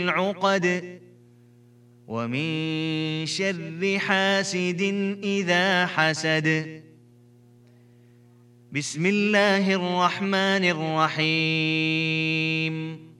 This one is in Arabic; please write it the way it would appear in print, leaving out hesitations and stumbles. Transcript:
العقد ومن شر حاسد إذا حسد. بسم الله الرحمن الرحيم.